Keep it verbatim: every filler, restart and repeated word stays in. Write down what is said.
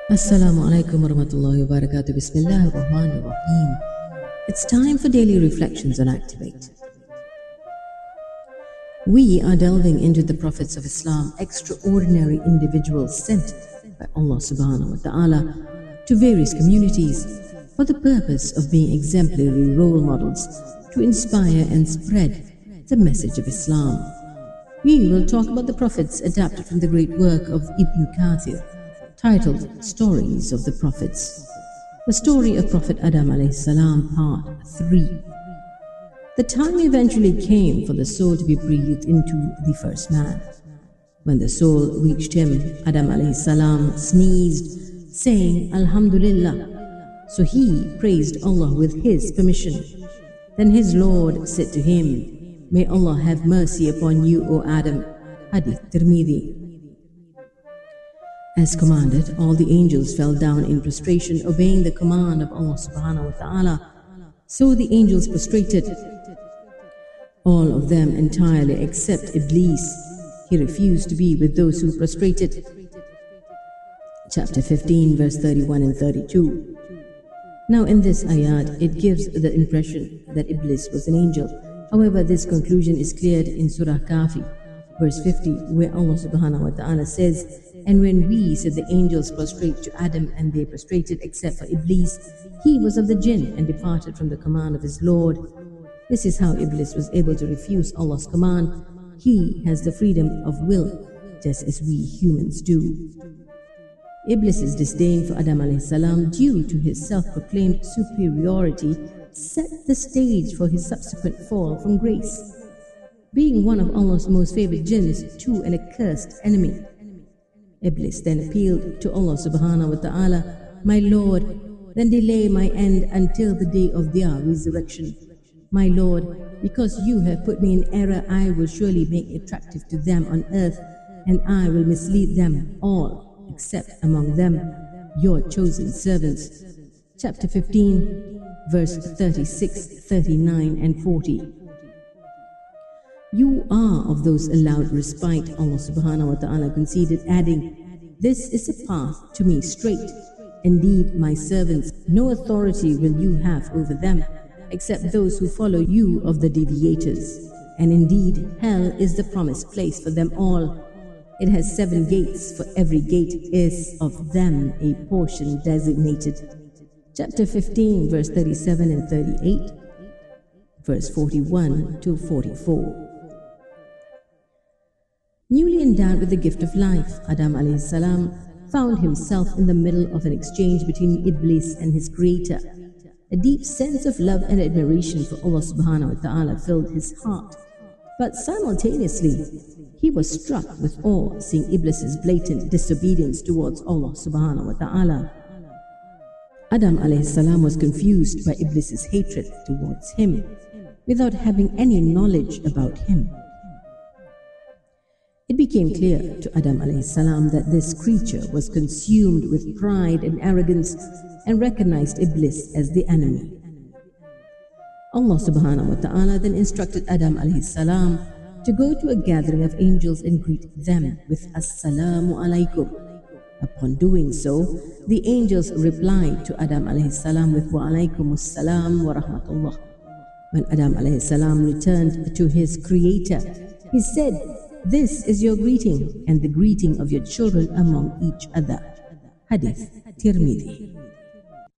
Assalamu alaikum wa rahmatullahi wa barakatuh. Bismillahir Rahmanir Rahim. It's time for daily reflections on Activate. We are delving into the prophets of Islam, extraordinary individuals sent by Allah subhanahu wa ta'ala to various communities for the purpose of being exemplary role models to inspire and spread the message of Islam. We will talk about the prophets adapted from the great work of Ibn Kathir, titled Stories of the Prophets. The story of Prophet Adam alayhi salam, part three. The time eventually came for the soul to be breathed into the first man. When the soul reached him, Adam alayhi salam sneezed, saying, Alhamdulillah. So he praised Allah with his permission. Then his Lord said to him, May Allah have mercy upon you, O Adam. Hadith Tirmidhi. As commanded, all the angels fell down in prostration, obeying the command of Allah subhanahu wa ta'ala. So the angels prostrated, all of them entirely except Iblis. He refused to be with those who prostrated. Chapter fifteen, verse thirty-one and thirty-two. Now in this ayat, it gives the impression that Iblis was an angel. However, this conclusion is cleared in Surah Kafi, verse fifty, where Allah subhanahu wa ta'ala says, And when we said the angels prostrate to Adam, and they prostrated except for Iblis, he was of the jinn and departed from the command of his Lord. This is how Iblis was able to refuse Allah's command. He has the freedom of will, just as we humans do. Iblis's disdain for Adam alayhi salam, due to his self-proclaimed superiority, set the stage for his subsequent fall from grace, being one of Allah's most favored jinns to an accursed enemy. Iblis then appealed to Allah subhanahu wa ta'ala, My Lord, then delay my end until the day of their resurrection. My Lord, because you have put me in error, I will surely make attractive to them on earth, and I will mislead them all, except among them your chosen servants. Chapter fifteen, verse thirty-six, thirty-nine and forty. You are of those allowed respite, Allah subhanahu wa ta'ala conceded, adding, This is a path to me straight. Indeed, my servants, no authority will you have over them, except those who follow you of the deviators. And indeed, hell is the promised place for them all. It has seven gates, for every gate is of them a portion designated. Chapter fifteen, verse thirty-seven and thirty-eight, verse forty-one to forty-four. Newly endowed with the gift of life, Adam alayhi salam found himself in the middle of an exchange between Iblis and his creator. A deep sense of love and admiration for Allah subhanahu wa ta'ala filled his heart. But simultaneously, he was struck with awe seeing Iblis's blatant disobedience towards Allah subhanahu wa ta'ala. Adam alayhi salam was confused by Iblis's hatred towards him, without having any knowledge about him. It became clear to Adam alayhi salam that this creature was consumed with pride and arrogance and recognized Iblis as the enemy. Allah subhanahu wa ta'ala then instructed Adam alayhi salam to go to a gathering of angels and greet them with Assalamu alaikum. Upon doing so, the angels replied to Adam alayhi salam with Wa alaikum assalam wa rahmatullah. When Adam alayhi salam returned to his creator, he said, This is your greeting and the greeting of your children among each other. Hadith Tirmidhi.